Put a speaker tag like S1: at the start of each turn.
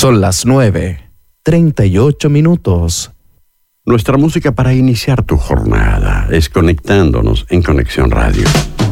S1: Son las 9:38.
S2: Nuestra música para iniciar tu jornada es conectándonos en Conexión Radio.